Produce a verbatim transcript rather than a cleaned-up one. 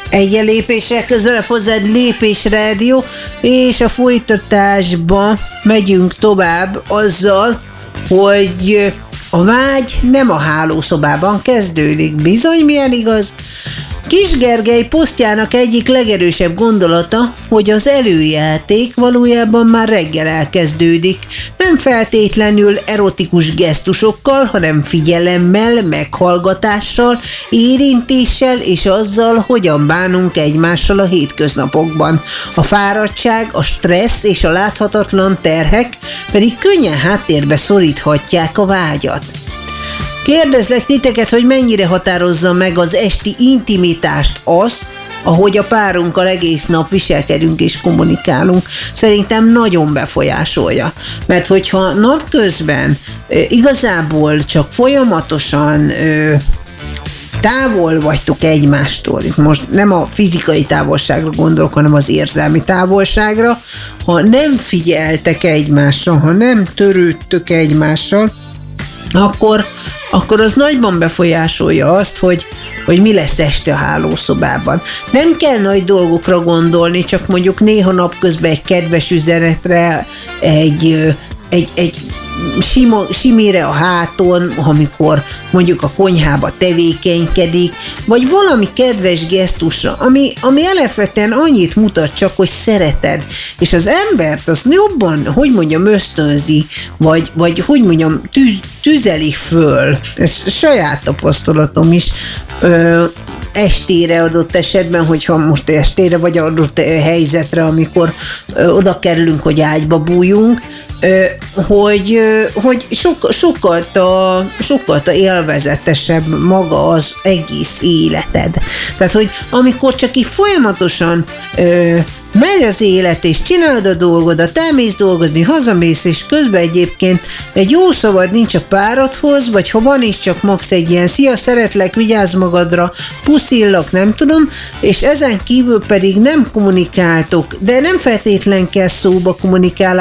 Egy lépéssel közelebb hozzád Lépés Rádió, és a folytatásba megyünk tovább azzal, hogy a vágy nem a hálószobában kezdődik. Bizony, milyen igaz? Kis Gergely posztjának egyik legerősebb gondolata, hogy az előjáték valójában már reggel elkezdődik. Nem feltétlenül erotikus gesztusokkal, hanem figyelemmel, meghallgatással, érintéssel és azzal, hogyan bánunk egymással a hétköznapokban. A fáradtság, a stressz és a láthatatlan terhek pedig könnyen háttérbe szoríthatják a vágyat. Kérdezlek titeket, hogy mennyire határozza meg az esti intimitást azt, ahogy a párunkkal egész nap viselkedünk és kommunikálunk. Szerintem nagyon befolyásolja. Mert hogyha napközben e, igazából csak folyamatosan e, távol vagytok egymástól, itt most nem a fizikai távolságra gondolok, hanem az érzelmi távolságra, ha nem figyeltek egymásra, ha nem törődtök egymással, akkor, akkor az nagyban befolyásolja azt, hogy, hogy mi lesz este a hálószobában. Nem kell nagy dolgokra gondolni, csak mondjuk néha napközben egy kedves üzenetre, egy, egy, egy sima, simére a háton, amikor mondjuk a konyhába tevékenykedik, vagy valami kedves gesztusra, ami, ami alapvetően annyit mutat csak, hogy szereted, és az embert az jobban, hogy mondjam, ösztönzi, vagy, vagy hogy mondjam, tűz, tüzeli föl. Ez saját tapasztalatom is, ö, estére adott esetben, hogyha most estére vagy adott helyzetre, amikor ö, oda kerülünk, hogy ágyba bújjunk, ö, hogy, ö, hogy sok, sokkal, a, sokkal a élvezetesebb maga az egész életed. Tehát, hogy amikor csak így folyamatosan ö, megy az élet, és csinálod a dolgodat, elmész dolgozni, hazamész, és közben egyébként egy jó szavad nincs a párodhoz, vagy ha van is, csak max egy ilyen szia, szeretlek, vigyázz magadra, puszillak, nem tudom, és ezen kívül pedig nem kommunikáltok, de nem feltétlen kell szóba kommunikálni,